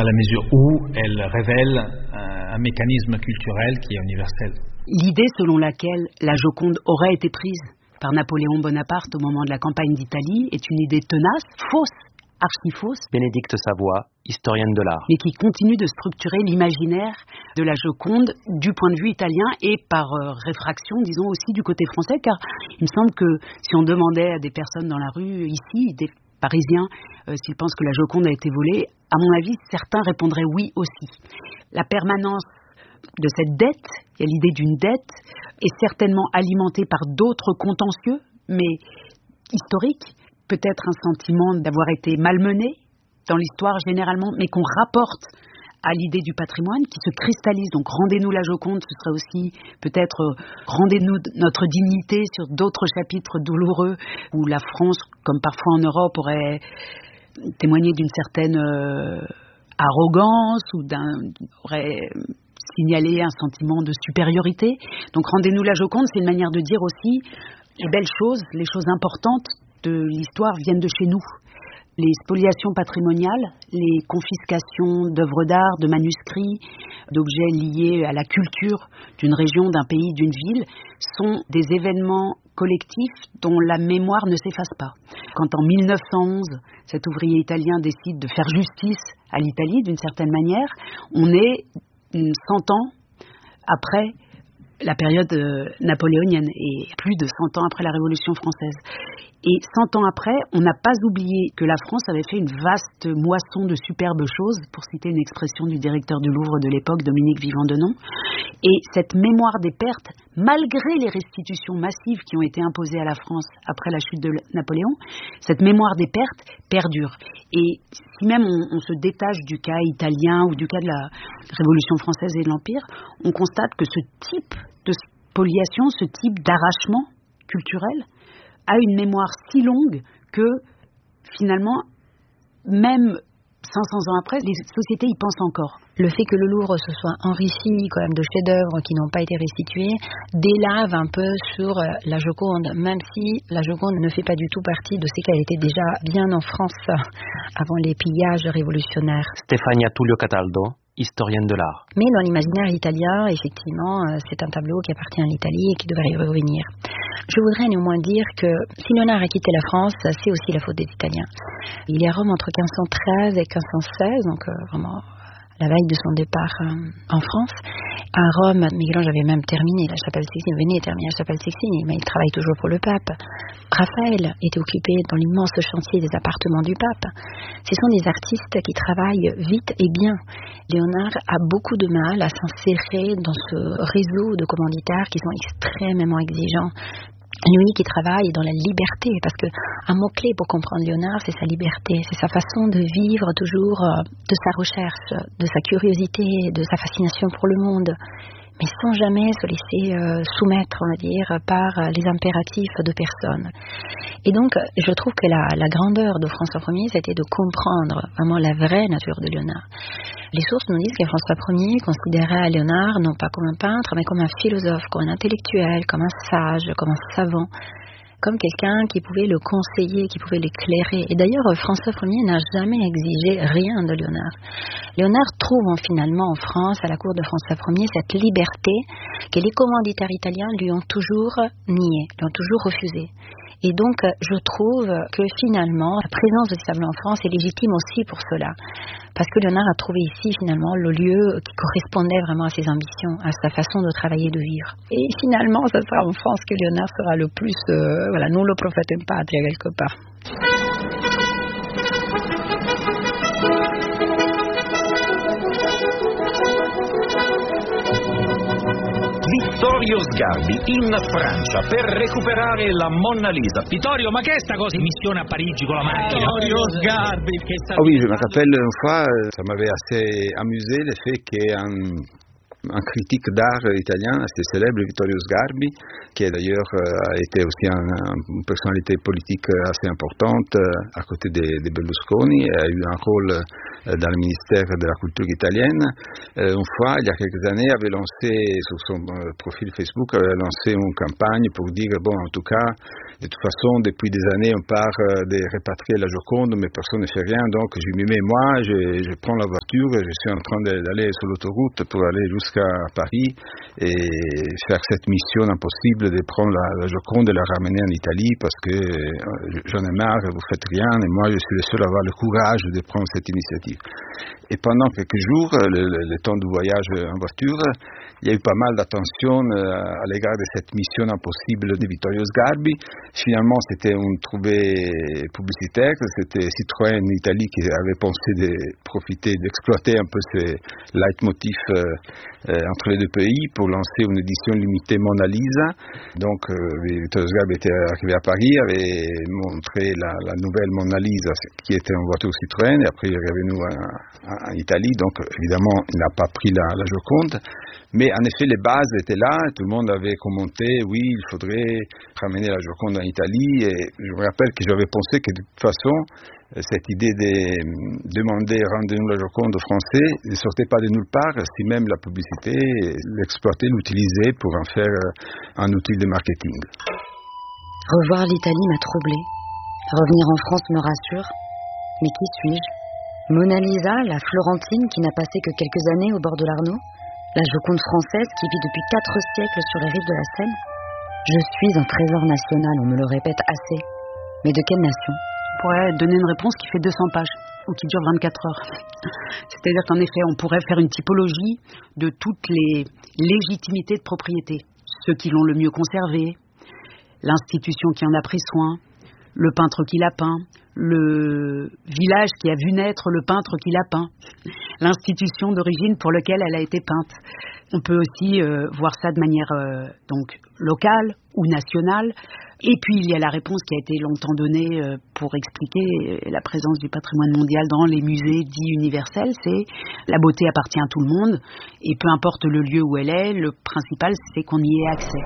à la mesure où elle révèle un mécanisme culturel qui est universel. L'idée selon laquelle la Joconde aurait été prise par Napoléon Bonaparte au moment de la campagne d'Italie est une idée tenace, fausse, archi-fausse. Bénédicte Savoie, historienne de l'art. Mais qui continue de structurer l'imaginaire de la Joconde du point de vue italien et par réfraction, disons, aussi du côté français, car il me semble que si on demandait à des personnes dans la rue ici, des Parisiens, s'ils pensent que la Joconde a été volée, à mon avis, certains répondraient oui aussi. La permanence de cette dette, il y a l'idée d'une dette, est certainement alimentée par d'autres contentieux, mais historiques, peut-être un sentiment d'avoir été malmené dans l'histoire généralement, mais qu'on rapporte à l'idée du patrimoine qui se cristallise. Donc rendez-nous la Joconde, ce serait aussi peut-être rendez-nous notre dignité sur d'autres chapitres douloureux où la France, comme parfois en Europe, aurait témoigné d'une certaine arrogance ou aurait signalé un sentiment de supériorité. Donc rendez-nous la Joconde, c'est une manière de dire aussi les belles choses, les choses importantes de l'histoire viennent de chez nous. Les spoliations patrimoniales, les confiscations d'œuvres d'art, de manuscrits, d'objets liés à la culture d'une région, d'un pays, d'une ville, sont des événements collectifs dont la mémoire ne s'efface pas. Quand en 1911, cet ouvrier italien décide de faire justice à l'Italie, d'une certaine manière, on est 100 ans après la période napoléonienne et plus de 100 ans après la Révolution française. Et 100 ans après, on n'a pas oublié que la France avait fait une vaste moisson de superbes choses, pour citer une expression du directeur du Louvre de l'époque, Dominique Vivant-Denon. Et cette mémoire des pertes, malgré les restitutions massives qui ont été imposées à la France après la chute de Napoléon, cette mémoire des pertes perdure. Et si même on se détache du cas italien ou du cas de la Révolution française et de l'Empire, on constate que ce type de spoliation, ce type d'arrachement culturel, a une mémoire si longue que, finalement, même 500 ans après, les sociétés y pensent encore. Le fait que le Louvre se soit enrichi quand même de chefs-d'œuvre qui n'ont pas été restitués délave un peu sur la Joconde, même si la Joconde ne fait pas du tout partie de ce qu'elle était déjà bien en France avant les pillages révolutionnaires. Stefania Tullio Cataldo, historienne de l'art. Mais dans l'imaginaire italien, effectivement, c'est un tableau qui appartient à l'Italie et qui devrait y revenir. Je voudrais néanmoins dire que si Léonard a quitté la France, c'est aussi la faute des Italiens. Il est à Rome entre 1513 et 1516, donc vraiment la veille de son départ en France. À Rome, Michel-Ange avait même terminé la chapelle Sixtine, venait terminer la chapelle Sixtine, mais il travaille toujours pour le pape. Raphaël était occupé dans l'immense chantier des appartements du pape. Ce sont des artistes qui travaillent vite et bien. Léonard a beaucoup de mal à s'insérer dans ce réseau de commanditaires qui sont extrêmement exigeants. Lui qui travaille dans la liberté, parce que un mot-clé pour comprendre Léonard, c'est sa liberté, c'est sa façon de vivre toujours de sa recherche, de sa curiosité, de sa fascination pour le monde, mais sans jamais se laisser soumettre, on va dire, par les impératifs de personne. Et donc, je trouve que la grandeur de François Ier, c'était de comprendre vraiment la vraie nature de Léonard. Les sources nous disent que François Ier considérait Léonard non pas comme un peintre, mais comme un philosophe, comme un intellectuel, comme un sage, comme un savant, comme quelqu'un qui pouvait le conseiller, qui pouvait l'éclairer. Et d'ailleurs, François Ier n'a jamais exigé rien de Léonard. Léonard trouve finalement en France, à la cour de François Ier, cette liberté que les commanditaires italiens lui ont toujours niée, lui ont toujours refusée. Et donc, je trouve que finalement, la présence de ce tableau en France est légitime aussi pour cela. Parce que Léonard a trouvé ici, finalement, le lieu qui correspondait vraiment à ses ambitions, à sa façon de travailler et de vivre. Et finalement, ce sera en France que Léonard sera le plus, nullo profetem patria, quelque part. Vittorio Sgarbi in Francia per recuperare la Monna Lisa. Vittorio, ma che è sta cosa? Missione a Parigi con la macchina. Vittorio Sgarbi, che sta... Ah oui, je me rappelle une fois, ça m'avait assez amusé le fait qu'un Un critique d'art italien assez célèbre, Vittorio Sgarbi, qui d'ailleurs a été aussi une personnalité politique assez importante à côté de Berlusconi, et a eu un rôle dans le ministère de la Culture italienne. Une fois, il y a quelques années, avait lancé sur son profil Facebook une campagne pour dire bon, en tout cas, de toute façon, depuis des années, on part de répatrier la Joconde, mais personne ne fait rien, donc je m'y mets moi, je prends la voiture, je suis en train d'aller sur l'autoroute pour aller jusqu'à Paris et faire cette mission impossible de prendre la Joconde et la ramener en Italie parce que j'en ai marre, vous faites rien et moi je suis le seul à avoir le courage de prendre cette initiative. Et pendant quelques jours, le temps du voyage en voiture, il y a eu pas mal d'attention à l'égard de cette mission impossible de Vittorio Sgarbi. Finalement, c'était une trouvée publicitaire, c'était Citroën Italie qui avait pensé de profiter, d'exploiter un peu ces leitmotifs entre les deux pays pour lancer une édition limitée Mona Lisa. Donc, Vittorio Sgarbi était arrivé à Paris, avait montré la nouvelle Mona Lisa qui était en voiture Citroën, et après il est revenu en Italie, donc évidemment il n'a pas pris la Joconde. Mais en effet, les bases étaient là, tout le monde avait commenté, oui, il faudrait ramener la Joconde en Italie, et je me rappelle que j'avais pensé que de toute façon, cette idée de demander rendez-nous la Joconde aux Français ne sortait pas de nulle part, si même la publicité, l'exploiter, l'utiliser pour en faire un outil de marketing. Revoir l'Italie m'a troublée. Revenir en France me rassure. Mais qui suis-je? Mona Lisa, la Florentine qui n'a passé que quelques années au bord de l'Arno? La Joconde française qui vit depuis 4 siècles sur les rives de la Seine? Je suis un trésor national, on me le répète assez. Mais de quelle nation? On pourrait donner une réponse qui fait 200 pages ou qui dure 24 heures. C'est-à-dire qu'en effet, on pourrait faire une typologie de toutes les légitimités de propriété. Ceux qui l'ont le mieux conservé, l'institution qui en a pris soin, le peintre qui l'a peint, le village qui a vu naître le peintre qui l'a peint, l'institution d'origine pour laquelle elle a été peinte. On peut aussi voir ça de manière donc locale ou nationale. Et puis il y a la réponse qui a été longtemps donnée pour expliquer la présence du patrimoine mondial dans les musées dits universels, c'est la beauté appartient à tout le monde et peu importe le lieu où elle est, le principal c'est qu'on y ait accès.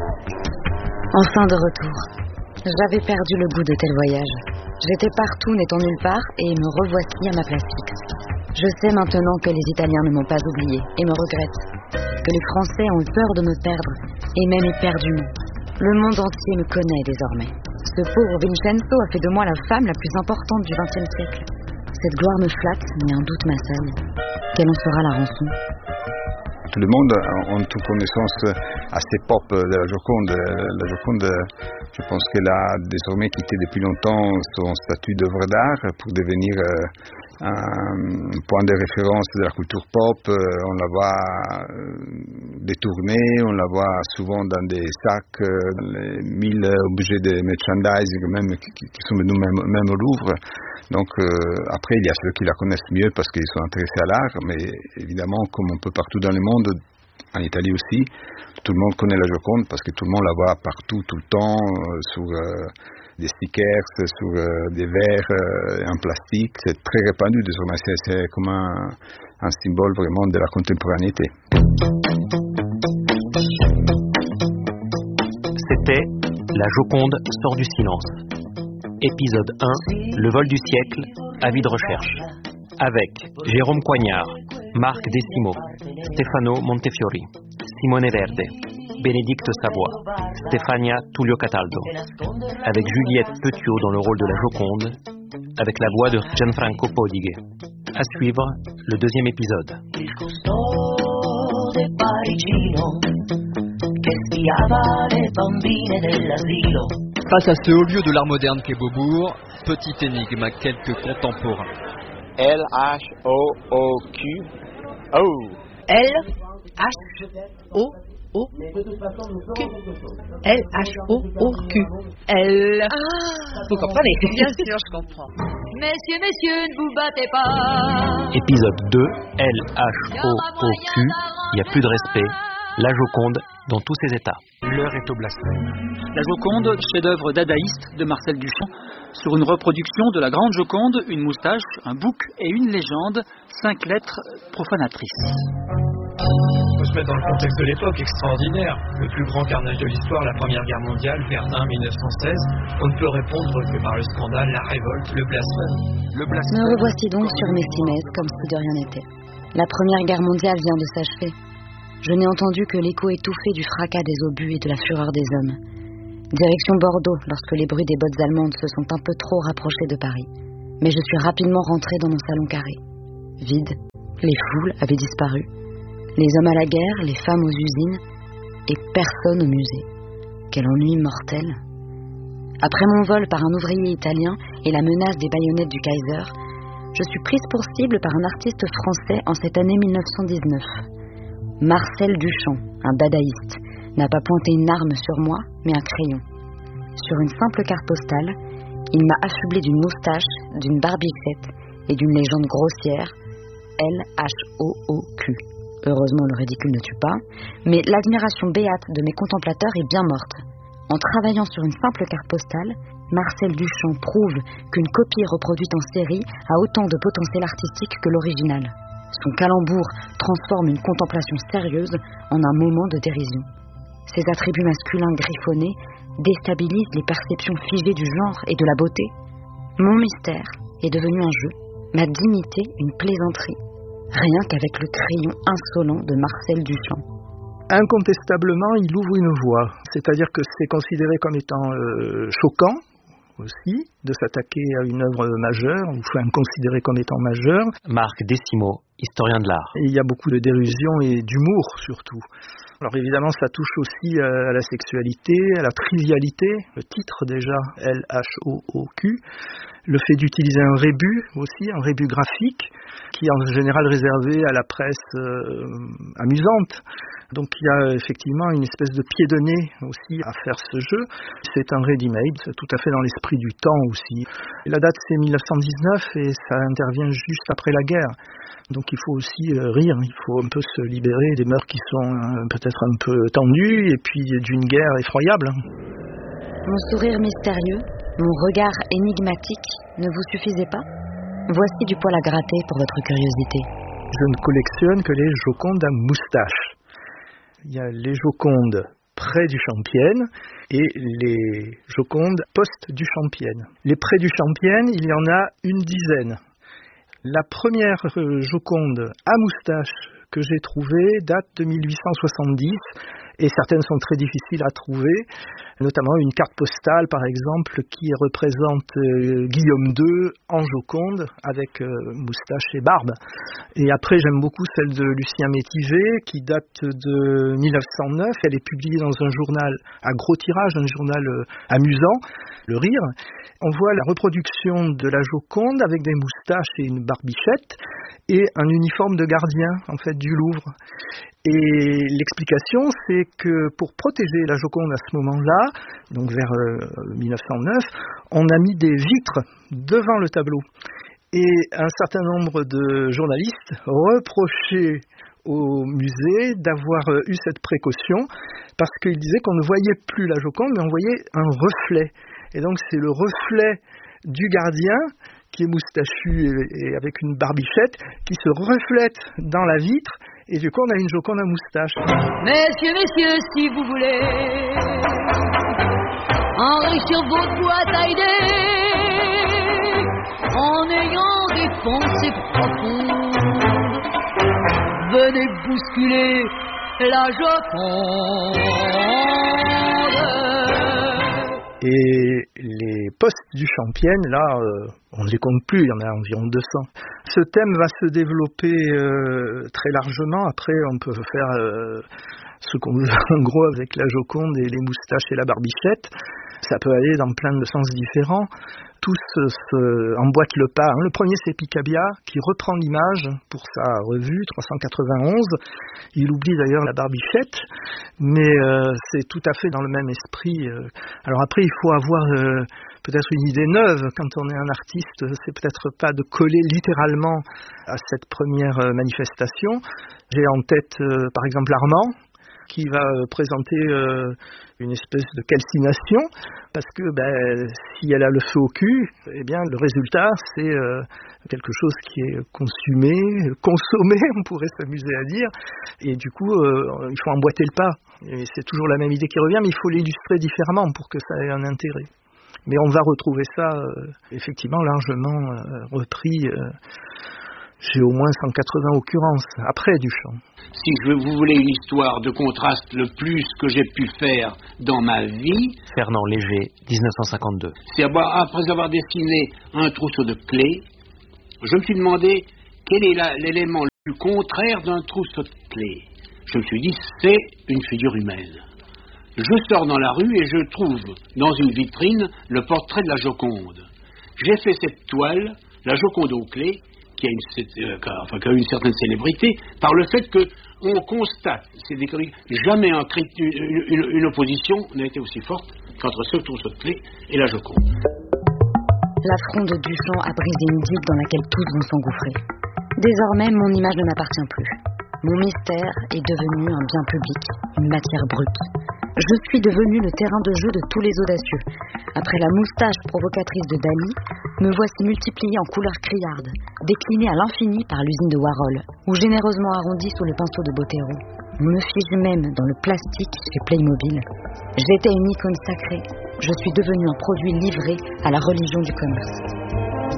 Enfin de retour. J'avais perdu le goût de tel voyage. J'étais partout, n'étant nulle part, et me revoici à ma place fixe. Je sais maintenant que les Italiens ne m'ont pas oublié, et me regrettent. Que les Français ont eu peur de me perdre, et même éperdument. Le monde entier me connaît désormais. Ce pauvre Vincenzo a fait de moi la femme la plus importante du XXe siècle. Cette gloire me flatte, mais un doute m'assaille. Quelle en sera la rançon? Tout le monde a une connaissance assez pop de la Joconde. La Joconde, je pense qu'elle a désormais quitté depuis longtemps son statut d'œuvre d'art pour devenir un point de référence de la culture pop. On la voit détournée, on la voit souvent dans des sacs, les 1000 objets de merchandising même, qui sont venus même au Louvre. Donc après, il y a ceux qui la connaissent mieux parce qu'ils sont intéressés à l'art, mais évidemment, comme un peu partout dans le monde, en Italie aussi, tout le monde connaît la Joconde parce que tout le monde la voit partout, tout le temps, sur des stickers, sur des verres en plastique. C'est très répandu désormais, c'est comme un symbole vraiment de la contemporanéité. C'était La Joconde sort du silence. Épisode 1, Le vol du siècle, avis de recherche. Avec Jérôme Coignard, Marc Desimo, Stefano Montefiori, Simone Verde, Bénédicte Savoie, Stefania Tullio Cataldo. Avec Juliette Petiot dans le rôle de la Joconde, avec la voix de Gianfranco Podighe. À suivre, le 2e épisode. Face à ce haut lieu de l'art moderne qu'est Beaubourg, petite énigme à quelques contemporains. L-H-O-O-Q. Oh. L-H-O-O-Q. L-H-O-O-Q. L. Vous comprenez? Bien sûr, je comprends. Messieurs, ne vous battez pas. Épisode 2, L-H-O-O-Q. Il n'y a plus de respect. La Joconde dans tous ses états. L'heure est au blasphème. La Joconde, chef-d'œuvre dadaïste de Marcel Duchamp, sur une reproduction de la Grande Joconde, une moustache, un bouc et une légende, 5 lettres profanatrices. se mettre dans le contexte de l'époque, extraordinaire. Le plus grand carnage de l'histoire, la Première Guerre mondiale, Verdun 1916. On ne peut répondre que par le scandale, la révolte, le blasphème. Me revoici donc sur Messines comme si de rien n'était. La Première Guerre mondiale vient de s'achever. Je n'ai entendu que l'écho étouffé du fracas des obus et de la fureur des hommes. Direction Bordeaux, lorsque les bruits des bottes allemandes se sont un peu trop rapprochés de Paris. Mais je suis rapidement rentré dans mon salon carré. Vide, les foules avaient disparu. Les hommes à la guerre, les femmes aux usines, et personne au musée. Quel ennui mortel. Après mon vol par un ouvrier italien et la menace des baïonnettes du Kaiser, je suis prise pour cible par un artiste français en cette année 1919. Marcel Duchamp, un dadaïste, n'a pas pointé une arme sur moi, mais un crayon. Sur une simple carte postale, il m'a affublé d'une moustache, d'une barbichette et d'une légende grossière, LHOOQ. Heureusement, le ridicule ne tue pas, mais l'admiration béate de mes contemplateurs est bien morte. En travaillant sur une simple carte postale, Marcel Duchamp prouve qu'une copie reproduite en série a autant de potentiel artistique que l'original. Son calembour transforme une contemplation sérieuse en un moment de dérision. Ses attributs masculins griffonnés déstabilisent les perceptions figées du genre et de la beauté. Mon mystère est devenu un jeu, ma dignité une plaisanterie, rien qu'avec le crayon insolent de Marcel Duchamp. Incontestablement, il ouvre une voie, c'est-à-dire que c'est considéré comme étant choquant aussi de s'attaquer à une œuvre majeure, ou enfin considérée comme étant majeure. Marc Desimo, historien de l'art. Et il y a beaucoup de dérision et d'humour surtout. Alors évidemment, ça touche aussi à la sexualité, à la trivialité, le titre déjà, LHOOQ, le fait d'utiliser un rébus aussi, un rébus graphique, qui est en général réservé à la presse amusante. Donc il y a effectivement une espèce de pied de nez aussi à faire ce jeu. C'est un ready-made, c'est tout à fait dans l'esprit du temps aussi. La date c'est 1919 et ça intervient juste après la guerre. Donc il faut aussi rire, il faut un peu se libérer des mœurs qui sont peut-être un peu tendues et puis d'une guerre effroyable. Mon sourire mystérieux, mon regard énigmatique ne vous suffisait pas ? Voici du poil à gratter pour votre curiosité. Je ne collectionne que les Jocondes à moustache. Il y a les Jocondes pré-Duchampiennes et les Jocondes post-Duchampiennes. Les pré-Duchampiennes, il y en a une dizaine. La première Joconde à moustache que j'ai trouvée date de 1870 et certaines sont très difficiles à trouver, notamment une carte postale par exemple qui représente Guillaume II en Joconde avec moustache et barbe. Et après j'aime beaucoup celle de Lucien Métivé qui date de 1909, elle est publiée dans un journal à gros tirage, un journal amusant, Le Rire. On voit la reproduction de la Joconde avec des moustaches et une barbichette et un uniforme de gardien en fait du Louvre. Et l'explication, c'est que pour protéger la Joconde à ce moment-là, donc vers 1909, on a mis des vitres devant le tableau. Et un certain nombre de journalistes reprochaient au musée d'avoir eu cette précaution parce qu'ils disaient qu'on ne voyait plus la Joconde, mais on voyait un reflet. Et donc c'est le reflet du gardien qui est moustachu et avec une barbichette qui se reflète dans la vitre. Et du coup, on a une Joconde à moustache. Messieurs, si vous voulez enrichir votre boîte à idées en ayant des pensées profondes, venez bousculer la Joconde. Et les post-Duchampiennes, là, on ne les compte plus, il y en a environ 200. Ce thème va se développer très largement. Après, on peut faire ce qu'on veut en gros avec la Joconde et les moustaches et la barbichette. Ça peut aller dans plein de sens différents. Tous emboîtent le pas. Le premier, c'est Picabia, qui reprend l'image pour sa revue 391. Il oublie d'ailleurs la barbichette, mais c'est tout à fait dans le même esprit. Alors après, il faut avoir peut-être une idée neuve. Quand on est un artiste, c'est peut-être pas de coller littéralement à cette première manifestation. J'ai en tête, par exemple, Armand, qui va présenter une espèce de calcination, parce que si elle a le feu au cul, eh bien le résultat c'est quelque chose qui est consommé, on pourrait s'amuser à dire, et du coup il faut emboîter le pas. Et c'est toujours la même idée qui revient, mais il faut l'illustrer différemment pour que ça ait un intérêt. Mais on va retrouver ça effectivement largement repris. J'ai au moins 180 occurrences après Duchamp. Si vous voulez une histoire de contraste le plus que j'ai pu faire dans ma vie... Fernand Léger, 1952. C'est après avoir dessiné un trousseau de clés, je me suis demandé quel est l'élément le plus contraire d'un trousseau de clés. Je me suis dit, c'est une figure humaine. Je sors dans la rue et je trouve dans une vitrine le portrait de la Joconde. J'ai fait cette toile, la Joconde aux clés, qui a une certaine célébrité, par le fait qu'on constate, jamais une opposition n'a été aussi forte qu'entre ce trousseau de clés et la Joconde. La fronde Duchamp a brisé une digue dans laquelle tous vont s'engouffrer. Désormais, mon image ne m'appartient plus. Mon mystère est devenu un bien public, une matière brute. Je suis devenu le terrain de jeu de tous les audacieux. Après la moustache provocatrice de Dali, me voici multiplié en couleurs criardes, décliné à l'infini par l'usine de Warhol, ou généreusement arrondi sous le pinceau de Botero. On me fige même dans le plastique chez Playmobil. J'étais une icône sacrée. Je suis devenu un produit livré à la religion du commerce.